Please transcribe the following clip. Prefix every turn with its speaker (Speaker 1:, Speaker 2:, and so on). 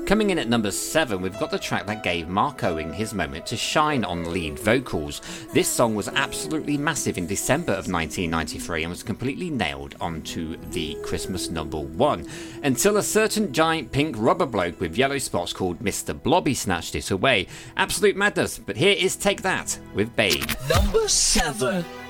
Speaker 1: Coming in at number 7, we've got the track that gave Mark Owen his moment to shine on lead vocals. This song was absolutely massive in December of 1993 and was completely nailed onto the Christmas number 1, until a certain giant pink rubber bloke with yellow spots called Mr. Blobby snatched it away. Absolute madness, but here is Take That with Babe.
Speaker 2: Number 7.